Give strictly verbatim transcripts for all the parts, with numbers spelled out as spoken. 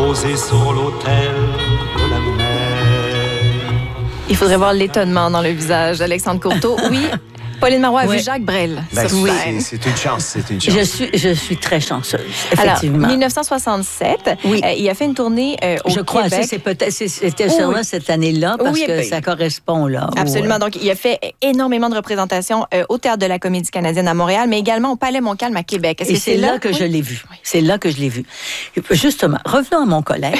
posé sur l'autel de la mer. Il faudrait voir l'étonnement dans le visage d'Alexandre Courteau. Oui, Pauline Marois a oui. vu Jacques Brel. Ben, sur oui, scène. c'est, c'est une chance, c'est une chance. Je suis, je suis très chanceuse, effectivement. Alors, dix-neuf cent soixante-sept, oui. euh, il a fait une tournée euh, au Je crois, Québec. c'est, c'est peut-être, c'est, c'était sûrement oui. cette année-là, parce oui, que ben, ça correspond, là. Absolument. Où, Donc, il a fait énormément de représentations euh, au Théâtre de la Comédie canadienne à Montréal, mais également au Palais Montcalm à Québec. Est-ce Et que c'est, c'est là, là que oui. je l'ai vu. C'est là que je l'ai vu. Justement, revenons à mon collège.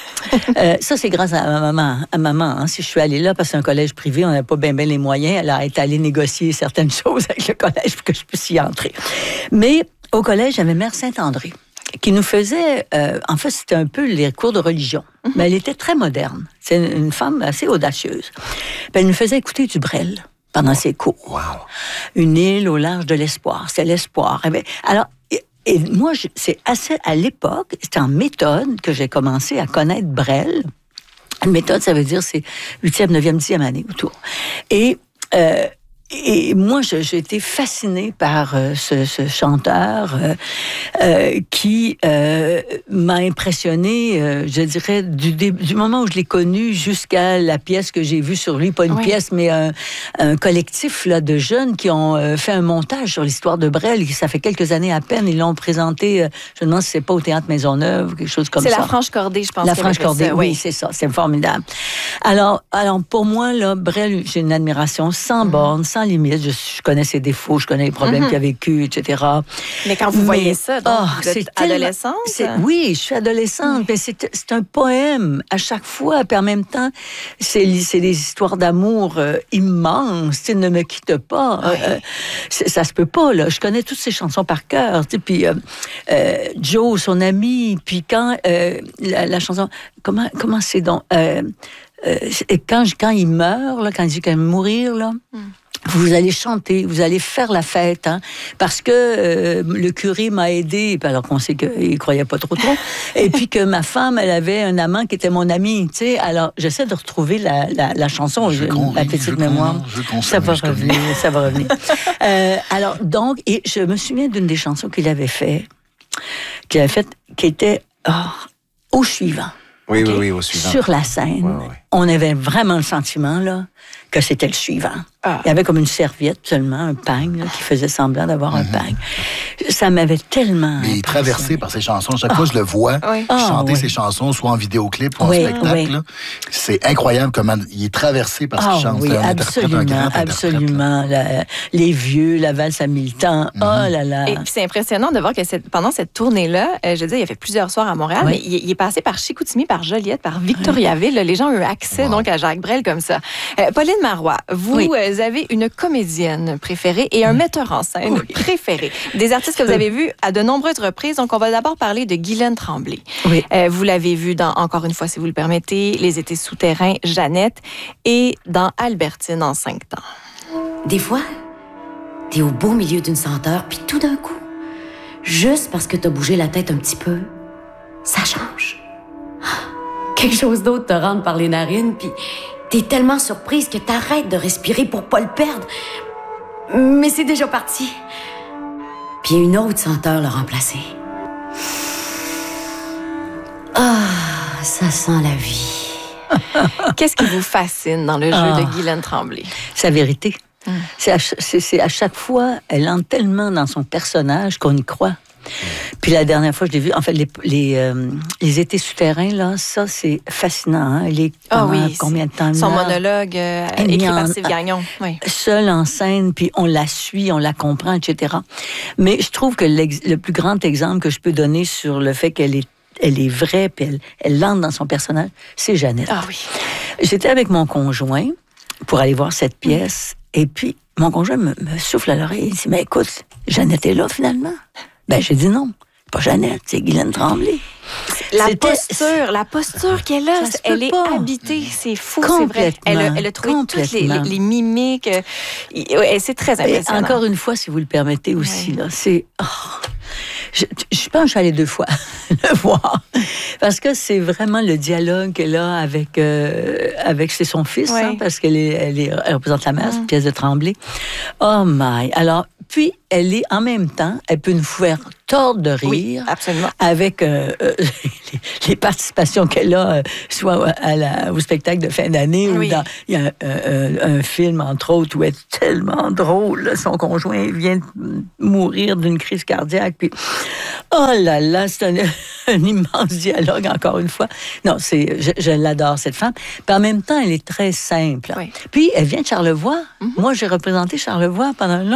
euh, ça, c'est grâce à ma maman. À maman hein, si je suis allée là, parce que c'est un collège privé, on n'avait pas bien, bien les moyens. Elle a été allée négocier certaines choses avec le collège pour que je puisse y entrer. Mais au collège, j'avais Mère Saint-André, qui nous faisait... Euh, en fait, c'était un peu les cours de religion. Mm-hmm. Mais elle était très moderne. C'est une, une femme assez audacieuse. Puis elle nous faisait écouter du Brel pendant ses cours. Wow. Une île au large de l'espoir. C'est l'espoir. Alors... Et moi, c'est assez à l'époque, c'était en méthode que j'ai commencé à connaître Brel. Une méthode, ça veut dire c'est huitième, neuvième, dixième année autour. Et euh, Et moi, je, j'ai été fascinée par euh, ce, ce chanteur euh, euh, qui euh, m'a impressionnée, euh, je dirais, du, du moment où je l'ai connu jusqu'à la pièce que j'ai vue sur lui. Pas une oui. pièce, mais un, un collectif là, de jeunes qui ont euh, fait un montage sur l'histoire de Brel. Ça fait quelques années à peine. Ils l'ont présenté, euh, je me demande si c'est pas au Théâtre Maisonneuve ou quelque chose comme c'est ça. C'est la Franche Cordée, je pense. La Franche Cordée, ça, oui, oui, c'est ça. C'est formidable. Alors, alors pour moi, là, Brel, j'ai une admiration sans borne, sans limite. Je, je connais ses défauts, je connais les problèmes mm-hmm. qu'il a vécu, et cetera. Mais quand vous mais, voyez ça, donc, oh, vous êtes c'est adolescente? C'est, oui, je suis adolescente, oui. mais c'est, c'est un poème à chaque fois. Puis en même temps, c'est, c'est des histoires d'amour euh, immenses. Tu sais, ne me quitte pas. Oui. Euh, ça se peut pas, là. Je connais toutes ces chansons par cœur. Tu sais, puis euh, euh, Joe, son ami, puis quand euh, la, la chanson... Comment, comment c'est donc... Euh, euh, quand, quand il meurt, là, quand il dit qu'il va mourir, là... Mm. Vous allez chanter, vous allez faire la fête, hein, parce que euh, le curé m'a aidé, alors qu'on sait qu'il croyait pas trop trop, et puis que ma femme, elle avait un amant qui était mon ami, tu sais. Alors j'essaie de retrouver la, la, la chanson, je je, la petite mémoire. Con, ça va revenir, ça va revenir. euh, alors donc, et je me souviens d'une des chansons qu'il avait fait, qu'il avait faite, qui était oh, au suivant. Oui, okay? oui, oui, au suivant. Sur la scène, ouais, ouais. on avait vraiment le sentiment là que c'était le suivant. Ah. Il y avait comme une serviette seulement, un pagne là, qui faisait semblant d'avoir mm-hmm. un pagne. Ça m'avait tellement... Mais il est traversé par ses chansons. Chaque oh. fois que je le vois oui. chanter oh, ses oui. chansons, soit en vidéoclip ou en oui, spectacle, oui. Là, c'est incroyable comment il est traversé par ses oh, chansons. Oui, absolument, absolument. La, les vieux, la valse à mille temps, mm-hmm. oh là là. Et puis c'est impressionnant de voir que cette, pendant cette tournée-là, euh, je veux dire, il a fait plusieurs soirs à Montréal, oui. mais il, il est passé par Chicoutimi, par Joliette, par Victoriaville. Oui. Les gens ont eu accès wow. donc à Jacques Brel comme ça. Euh, Pauline Marois, vous oui. euh, avez une comédienne préférée et un metteur en scène oui. préféré. Des artistes que vous avez vus à de nombreuses reprises. Donc, on va d'abord parler de Guylaine Tremblay. Oui. Euh, vous l'avez vue dans, encore une fois, si vous le permettez, Les Étés souterrains, Jeannette, et dans Albertine en cinq temps. Des fois, t'es au beau milieu d'une senteur, puis tout d'un coup, juste parce que t'as bougé la tête un petit peu, ça change. Quelque chose d'autre te rentre par les narines, puis t'es tellement surprise que t'arrêtes de respirer pour pas le perdre. Mais c'est déjà parti. Puis une autre senteur l'a remplacé. Ah, ça sent la vie. Qu'est-ce qui vous fascine dans le jeu ah, de Guylaine Tremblay? Sa vérité. Hum. C'est, à, c'est, c'est à chaque fois, elle entre tellement dans son personnage qu'on y croit. Puis la dernière fois, je l'ai vu, en fait, les, les, euh, les Étés souterrains, là, ça, c'est fascinant. Hein? Les, oh oui, combien de temps? Son là, monologue euh, écrit en, par Steve Gagnon. Oui. Seule en scène, puis on la suit, on la comprend, et cetera. Mais je trouve que le plus grand exemple que je peux donner sur le fait qu'elle est elle est vraie, puis elle, elle entre dans son personnage, c'est Jeannette. Ah oui. J'étais avec mon conjoint pour aller voir cette pièce, mmh. et puis mon conjoint me, me souffle à l'oreille, il dit, mais écoute, Jeannette est là, finalement. Ben, j'ai dit non. Pas Jeannette, c'est Guylaine Tremblay. La C'était... posture, la posture qu'elle a, elle est pas. habitée, c'est fou, c'est vrai. Elle a, elle a trouvé toutes les, les, les mimiques. Et c'est très impressionnant. Et encore une fois, si vous le permettez aussi, ouais. là, c'est... Oh, je, je pense que je suis allée deux fois le voir. Parce que c'est vraiment le dialogue qu'elle a avec, euh, avec c'est son fils, ouais. hein, parce qu'elle est, elle est, elle représente la mère, mm. c'est une pièce de Tremblay. Oh my! Alors, puis, elle est en même temps, elle peut nous faire tordre de rire. Oui, absolument. Avec euh, euh, les, les participations qu'elle a, euh, soit à la, au spectacle de fin d'année oui. ou dans il y a un, un, un film, entre autres, où elle est tellement drôle. Là, son conjoint vient de mourir d'une crise cardiaque. Puis, oh là là, c'est un, un immense dialogue, encore une fois. Non, c'est, je, je l'adore, cette femme. Puis en même temps, elle est très simple. Oui. Puis, elle vient de Charlevoix. Mm-hmm. Moi, j'ai représenté Charlevoix pendant un long